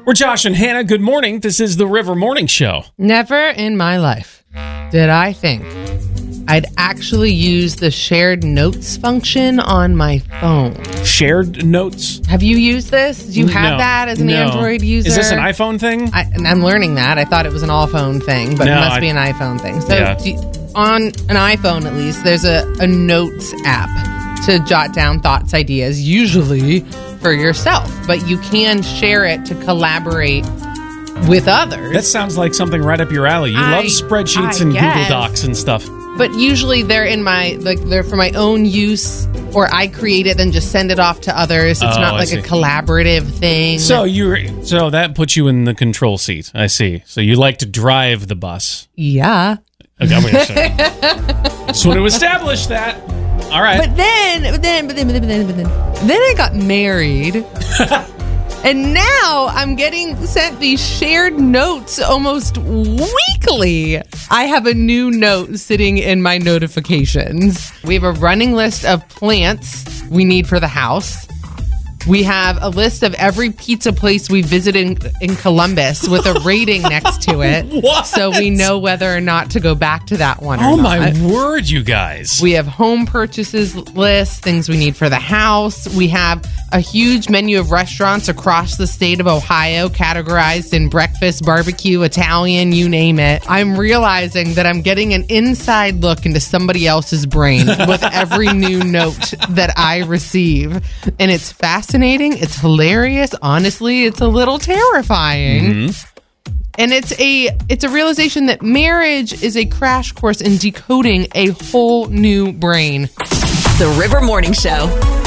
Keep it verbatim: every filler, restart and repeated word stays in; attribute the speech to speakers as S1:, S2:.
S1: We're Josh and Hannah. Good morning. This is the River Morning Show.
S2: Never in my life did I think I'd actually use the shared notes function on my phone.
S1: Shared notes?
S2: Have you used this? Do you have
S1: No.
S2: that as an
S1: No.
S2: Android user?
S1: Is this an iPhone thing?
S2: I, and I'm learning that. I thought it was an all-phone thing, but
S1: No,
S2: it must
S1: I-
S2: be an iPhone thing. So
S1: Yeah.
S2: do you- on an iPhone, at least, there's a, a notes app to jot down thoughts, ideas, usually for yourself. But you can share it to collaborate with others.
S1: That sounds like something right up your alley. You
S2: I-
S1: love spreadsheets
S2: I
S1: and
S2: guess.
S1: Google Docs and stuff.
S2: But usually they're in my, like, they're for my own use, or I create it and just send it off to others. It's
S1: Oh,
S2: not
S1: I
S2: like
S1: see.
S2: a collaborative thing.
S1: So you so that puts you in the control seat. I see. So you like to drive the bus.
S2: Yeah.
S1: Okay, I'm gonna say. Just want to establish that. All right.
S2: But then, but then, but then, but then, but then, but then, then I got married. And now I'm getting sent these shared notes almost weekly. I have a new note sitting in my notifications. We have a running list of plants we need for the house. We have a list of every pizza place we visit in, in Columbus with a rating next to it.
S1: What?
S2: So we know whether or not to go back to that one or
S1: Oh
S2: not.
S1: my word, you guys.
S2: We have home purchases list, things we need for the house. We have a huge menu of restaurants across the state of Ohio categorized in breakfast, barbecue, Italian, you name it. I'm realizing that I'm getting an inside look into somebody else's brain with every new note that I receive. And it's fascinating. It's hilarious. Honestly, it's a little terrifying. Mm-hmm. And it's a it's a realization that marriage is a crash course in decoding a whole new brain.
S3: The River Morning Show.